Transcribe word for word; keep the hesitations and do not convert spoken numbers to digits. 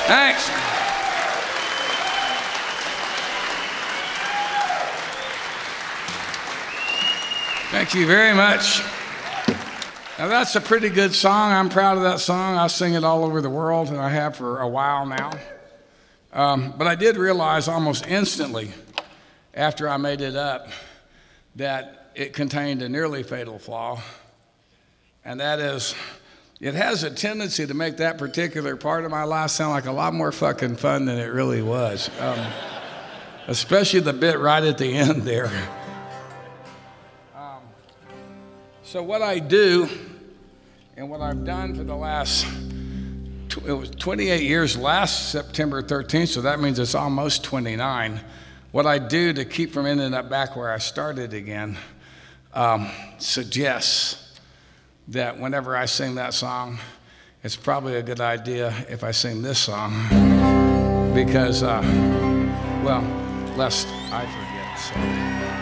Thanks. Thank you very much. Now that's a pretty good song. I'm proud of that song. I sing it all over the world, and I have for a while now. Um, but I did realize almost instantly after I made it up that it contained a nearly fatal flaw, and that is it has a tendency to make that particular part of my life sound like a lot more fucking fun than it really was, um, especially the bit right at the end there. Um, so what I do, and what I've done for the last, it was twenty-eight years last September thirteenth, so that means it's almost twenty-nine. What I do to keep from ending up back where I started again um, suggests that whenever I sing that song, it's probably a good idea if I sing this song because, uh, well, lest I forget. So.